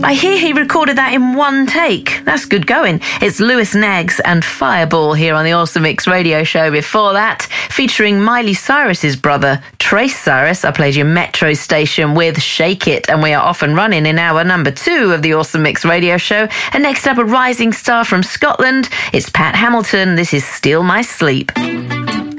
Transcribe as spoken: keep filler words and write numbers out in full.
I hear he recorded that in one take. That's good going. It's Lewis Neggs and Fireball here on the Awesome Mix radio show. Before that, featuring Miley Cyrus's brother, Trace Cyrus, I played you Metro Station with Shake It, and we are off and running in hour number two of the Awesome Mix radio show. And next up, a rising star from Scotland. It's Pat Hamilton. This is Steal My Sleep.